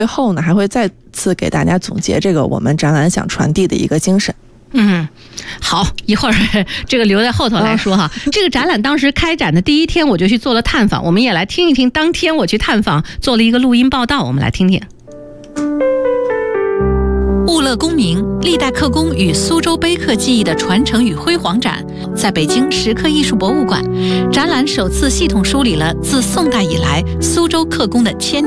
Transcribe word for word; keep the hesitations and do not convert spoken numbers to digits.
最后呢，还会再次给大家总结这个我们展览想传递的一个精神。 嗯，好，一会儿这个留在后头来说哈。这个展览当时开展的第一天，我就去做了探访，我们也来听一听当天我去探访做了一个录音报道，我们来听听。 物乐功名，历代刻工与苏州碑刻技艺的传承与辉煌展，在北京石刻艺术博物馆，展览首次系统梳理了自宋代以来苏州刻工的千年